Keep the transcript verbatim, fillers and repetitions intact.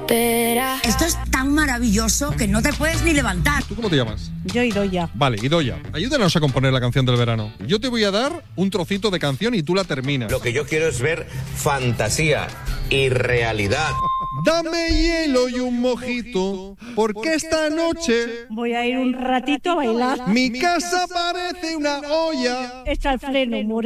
espera. Esto es tan maravilloso que no te puedes ni levantar. ¿Tú cómo te llamas? Yo Idoia. Vale, Idoia, ayúdanos a componer la canción del verano. Yo te voy a dar un trocito de canción y tú la terminas. Lo que yo quiero es ver fantasía y realidad. Dame hielo y un mojito, porque esta noche Voy a ir un ratito a bailar. mi casa parece una olla. Echa el freno, more.